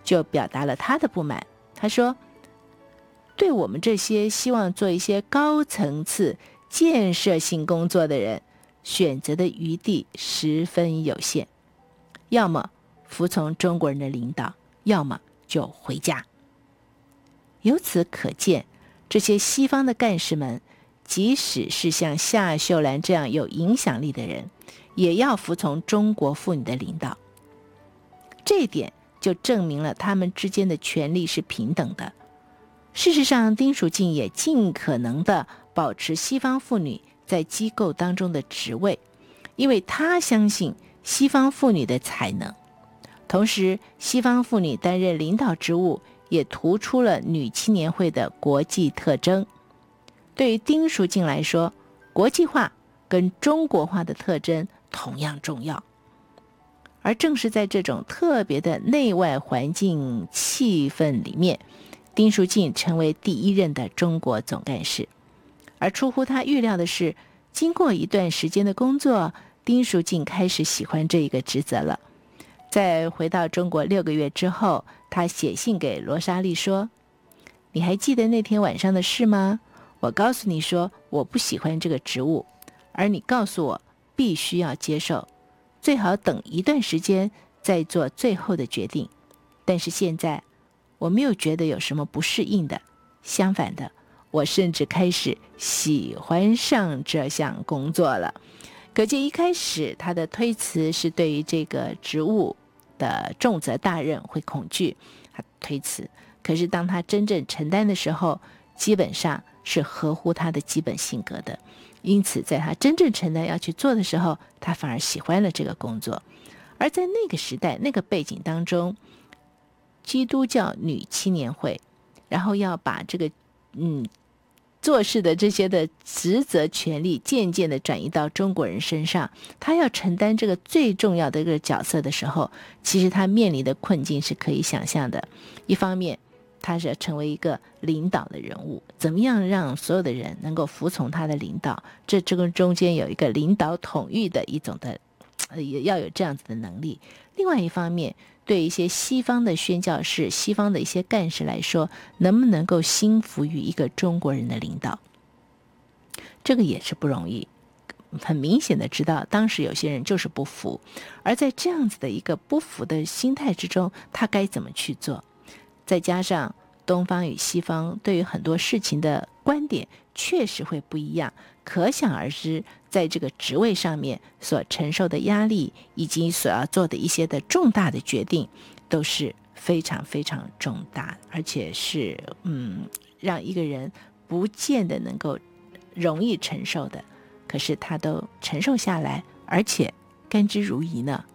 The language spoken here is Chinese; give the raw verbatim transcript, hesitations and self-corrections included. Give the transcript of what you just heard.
就表达了他的不满。他说，对我们这些希望做一些高层次建设性工作的人，选择的余地十分有限，要么服从中国人的领导，要么就回家。由此可见，这些西方的干事们，即使是像夏秀兰这样有影响力的人，也要服从中国妇女的领导。这一点就证明了他们之间的权利是平等的。事实上，丁蜀敬也尽可能地保持西方妇女在机构当中的职位，因为他相信西方妇女的才能。同时，西方妇女担任领导职务也突出了女青年会的国际特征。对于丁蜀敬来说，国际化跟中国化的特征同样重要。而正是在这种特别的内外环境气氛里面，丁蜀敬成为第一任的中国总干事。而出乎他预料的是，经过一段时间的工作，丁蜀敬开始喜欢这一个职责了。在回到中国六个月之后，他写信给罗莎莉说，你还记得那天晚上的事吗？我告诉你说我不喜欢这个职务，而你告诉我必须要接受，最好等一段时间再做最后的决定。但是现在我没有觉得有什么不适应的，相反的，我甚至开始喜欢上这项工作了。可见一开始他的推辞是对于这个职务的重责大任会恐惧，他推辞。可是当他真正承担的时候，基本上是合乎他的基本性格的。因此在他真正承担要去做的时候，他反而喜欢了这个工作。而在那个时代那个背景当中，基督教女青年会，然后要把这个嗯做事的这些的职责权利渐渐的转移到中国人身上，他要承担这个最重要的一个角色的时候，其实他面临的困境是可以想象的。一方面他是要成为一个领导的人物，怎么样让所有的人能够服从他的领导，这这个中间有一个领导统御的一种的，也要有这样子的能力。另外一方面，对一些西方的宣教士、西方的一些干事来说，能不能够心服于一个中国人的领导，这个也是不容易。很明显的知道当时有些人就是不服，而在这样子的一个不服的心态之中，他该怎么去做？再加上东方与西方对于很多事情的观点确实会不一样，可想而知，在这个职位上面所承受的压力，以及所要做的一些的重大的决定，都是非常非常重大，而且是嗯，让一个人不见得能够容易承受的。可是他都承受下来，而且甘之如饴呢。